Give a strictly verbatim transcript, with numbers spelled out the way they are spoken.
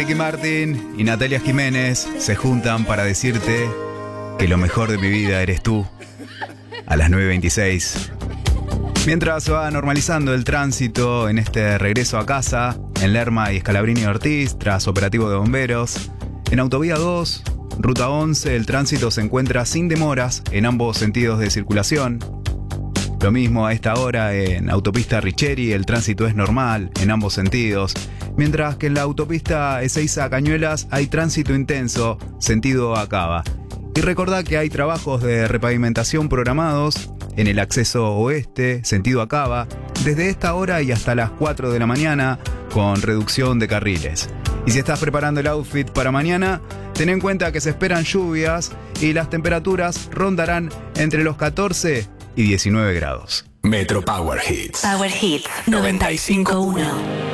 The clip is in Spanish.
Ricky Martin y Natalia Jiménez se juntan para decirte que lo mejor de mi vida eres tú. A las nueve veintiséis. Mientras va normalizando el tránsito en este regreso a casa, en Lerma y Scalabrini Ortiz, tras operativo de bomberos, en Autovía dos, Ruta once, el tránsito se encuentra sin demoras en ambos sentidos de circulación. Lo mismo a esta hora en Autopista Richeri, el tránsito es normal en ambos sentidos, mientras que en la Autopista Ezeiza Cañuelas hay tránsito intenso, sentido a Cava. Y recordá que hay trabajos de repavimentación programados en el acceso oeste, sentido a Cava, desde esta hora y hasta las cuatro de la mañana, con reducción de carriles. Y si estás preparando el outfit para mañana, ten en cuenta que se esperan lluvias y las temperaturas rondarán entre los catorce y diecinueve grados. Metro Power Hits. Power Hits noventa y cinco punto uno.